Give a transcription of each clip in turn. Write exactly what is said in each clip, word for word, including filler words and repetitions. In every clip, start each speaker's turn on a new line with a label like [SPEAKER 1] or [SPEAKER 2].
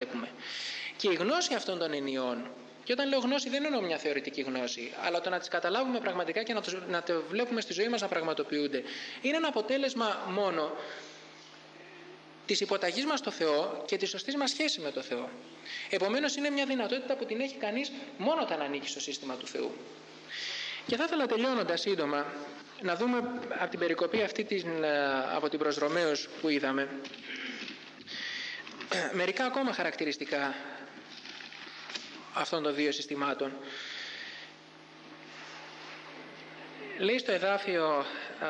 [SPEAKER 1] βλέπουμε. Και η γνώση αυτών των ενιών, και όταν λέω γνώση δεν εννοώ μια θεωρητική γνώση, αλλά το να τις καταλάβουμε πραγματικά και να το, να το βλέπουμε στη ζωή μας να πραγματοποιούνται, είναι ένα αποτέλεσμα μόνο της υποταγής μας στο Θεό και της σωστής μας σχέσης με το Θεό. Επομένως είναι μια δυνατότητα που την έχει κανείς μόνο όταν ανήκει στο σύστημα του Θεού. Και θα ήθελα τελειώνοντας σύντομα να δούμε από την περικοπή αυτή την, από την προς Ρωμαίους που είδαμε μερικά ακόμα χαρακτηριστικά αυτών των δύο συστημάτων. Λέει στο εδάφιο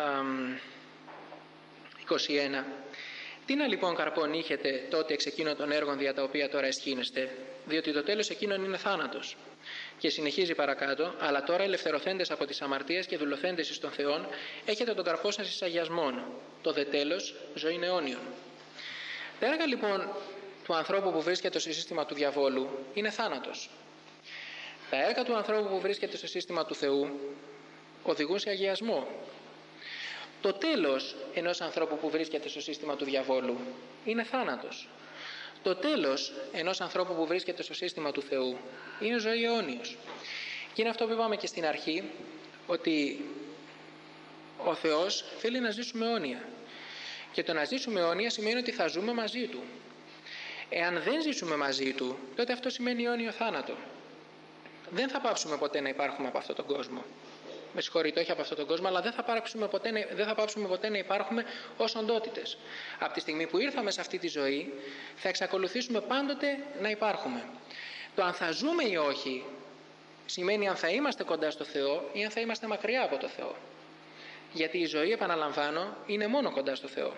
[SPEAKER 1] είκοσι ένα: «Τι να λοιπόν καρπόν είχετε τότε εξ εκείνων των έργων δια τα οποία τώρα αισχύνεστε, διότι το τέλος εκείνων είναι θάνατος». Και συνεχίζει παρακάτω: «Αλλά τώρα ελευθερωθέντες από τις αμαρτίες και δουλωθέντες εις των Θεών, έχετε τον καρπό σας εις αγιασμόν, το δε τέλος ζωήν αιώνιον». Τα έργα λοιπόν του ανθρώπου που βρίσκεται στο σύστημα του διαβόλου είναι θάνατος. Τα έργα του ανθρώπου που βρίσκεται στο σύστημα του Θεού οδηγούν σε αγιασμό. Το τέλος ενός ανθρώπου που βρίσκεται στο σύστημα του διαβόλου είναι θάνατος. Το τέλος ενός ανθρώπου που βρίσκεται στο σύστημα του Θεού είναι ζωή αιώνιος. Και είναι αυτό που είπαμε και στην αρχή, ότι ο Θεός θέλει να ζήσουμε αιώνια. Και το να ζήσουμε αιώνια σημαίνει ότι θα ζούμε μαζί Του. Εάν δεν ζήσουμε μαζί Του, τότε αυτό σημαίνει αιώνιο θάνατο. Δεν θα πάψουμε ποτέ να υπάρχουμε από αυτόν τον κόσμο. Με συγχωρείτε, όχι από αυτόν τον κόσμο, αλλά δεν θα, πάψουμε ποτέ, δεν θα πάψουμε ποτέ να υπάρχουμε ως οντότητες. Από τη στιγμή που ήρθαμε σε αυτή τη ζωή, θα εξακολουθήσουμε πάντοτε να υπάρχουμε. Το αν θα ζούμε ή όχι, σημαίνει αν θα είμαστε κοντά στο Θεό ή αν θα είμαστε μακριά από το Θεό. Γιατί η ζωή, επαναλαμβάνω, είναι μόνο κοντά στο Θεό.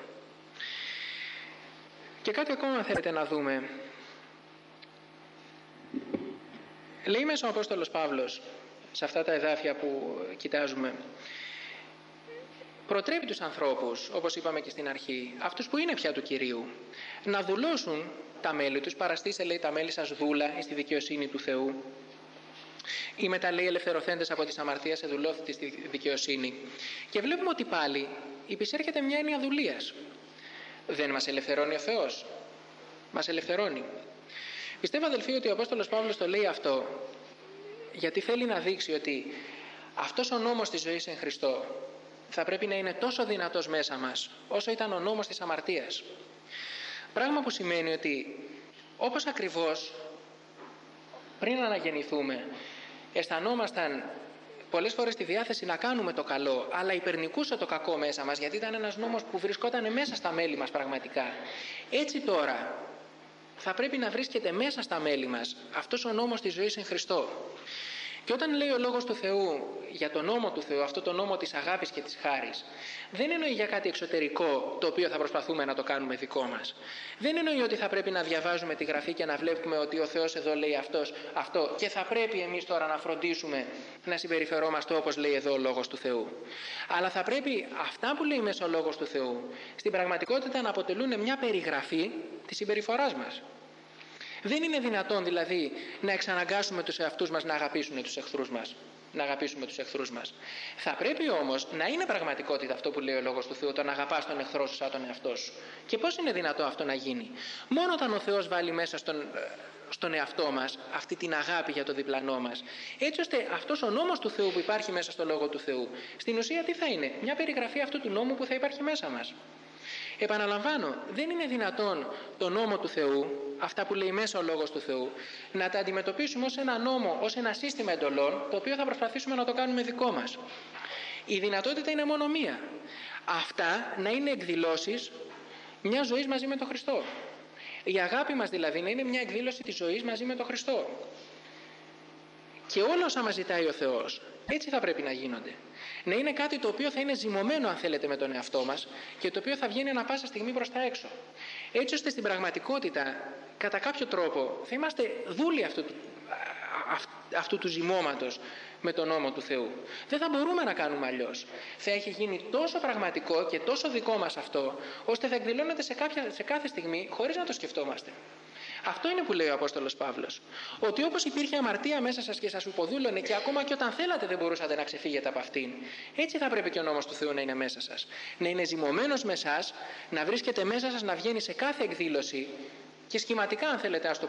[SPEAKER 1] Και κάτι ακόμα θέλετε να δούμε. Λέει μέσα ο Απόστολος Παύλος, σε αυτά τα εδάφια που κοιτάζουμε, προτρέπει τους ανθρώπους, όπως είπαμε και στην αρχή, αυτούς που είναι πια του Κυρίου, να δουλώσουν τα μέλη τους. «Παραστήστε», λέει, «τα μέλη σας δούλα εις τη δικαιοσύνη του Θεού». Ή μετά λέει: «Ελευθερωθέντες από τις αμαρτίες σε δουλώθητε στη δικαιοσύνη». Και βλέπουμε ότι πάλι υπησέρχεται μια έννοια δουλείας. Δεν μας ελευθερώνει ο Θεός? Μας ελευθερώνει. Πιστεύω, αδελφοί, ότι ο Απόστολος Παύλος το λέει αυτό γιατί θέλει να δείξει ότι αυτός ο νόμος της ζωής εν Χριστώ θα πρέπει να είναι τόσο δυνατός μέσα μας όσο ήταν ο νόμος της αμαρτίας. Πράγμα που σημαίνει ότι όπως ακριβώς πριν αναγεννηθούμε αισθανόμασταν πολλές φορές τη διάθεση να κάνουμε το καλό, αλλά υπερνικούσε το κακό μέσα μας, γιατί ήταν ένας νόμος που βρισκόταν μέσα στα μέλη μας πραγματικά. Έτσι τώρα θα πρέπει να βρίσκεται μέσα στα μέλη μας αυτός ο νόμος της ζωής εν Χριστώ. Και όταν λέει ο Λόγος του Θεού για τον νόμο του Θεού, αυτό το νόμο της αγάπης και της χάρης, δεν εννοεί για κάτι εξωτερικό το οποίο θα προσπαθούμε να το κάνουμε δικό μας. Δεν εννοεί ότι θα πρέπει να διαβάζουμε τη Γραφή και να βλέπουμε ότι ο Θεός εδώ λέει αυτός, αυτό και θα πρέπει εμείς τώρα να φροντίσουμε να συμπεριφερόμαστε όπως λέει εδώ ο Λόγος του Θεού. Αλλά θα πρέπει αυτά που λέει μέσα ο Λόγος του Θεού στην πραγματικότητα να αποτελούν μια περιγραφή της συμπεριφοράς μας. Δεν είναι δυνατόν δηλαδή να εξαναγκάσουμε τους εαυτούς μας να αγαπήσουν τους εχθρούς μας. Να αγαπήσουμε τους εχθρούς μας. Θα πρέπει όμως να είναι πραγματικότητα αυτό που λέει ο Λόγος του Θεού, το να αγαπάς τον εχθρό σου σαν τον εαυτό σου. Και πώς είναι δυνατό αυτό να γίνει? Μόνο όταν ο Θεός βάλει μέσα στον, στον εαυτό μας αυτή την αγάπη για το διπλανό μας, έτσι ώστε αυτός ο νόμος του Θεού που υπάρχει μέσα στο Λόγο του Θεού, στην ουσία τι θα είναι? Μια περιγραφή αυτού του νόμου που θα υπάρχει μέσα μας. Επαναλαμβάνω, δεν είναι δυνατόν το νόμο του Θεού, αυτά που λέει μέσα ο Λόγος του Θεού, να τα αντιμετωπίσουμε ως ένα νόμο, ως ένα σύστημα εντολών, το οποίο θα προσπαθήσουμε να το κάνουμε δικό μας. Η δυνατότητα είναι μόνο μία. Αυτά να είναι εκδηλώσεις μιας ζωής μαζί με τον Χριστό. Η αγάπη μας δηλαδή να είναι μια εκδήλωση της ζωής μαζί με τον Χριστό. Και όλα όσα μας ζητάει ο Θεός, έτσι θα πρέπει να γίνονται. Να είναι κάτι το οποίο θα είναι ζυμωμένο, αν θέλετε, με τον εαυτό μας και το οποίο θα βγαίνει ανα πάσα στιγμή προς τα έξω. Έτσι ώστε στην πραγματικότητα, κατά κάποιο τρόπο, θα είμαστε δούλοι αυτού, αυτού του ζυμώματος με τον νόμο του Θεού. Δεν θα μπορούμε να κάνουμε αλλιώς. Θα έχει γίνει τόσο πραγματικό και τόσο δικό μας αυτό, ώστε θα εκδηλώνεται σε, κάποια, σε κάθε στιγμή χωρίς να το σκεφτόμαστε. Αυτό είναι που λέει ο Απόστολος Παύλος. Ότι όπως υπήρχε αμαρτία μέσα σας και σας υποδούλωνε και ακόμα και όταν θέλατε δεν μπορούσατε να ξεφύγετε από αυτήν, έτσι θα πρέπει και ο νόμος του Θεού να είναι μέσα σας. Να είναι ζυμωμένος με εσάς, να βρίσκεται μέσα σας, να βγαίνει σε κάθε εκδήλωση και σχηματικά, αν θέλετε, ας το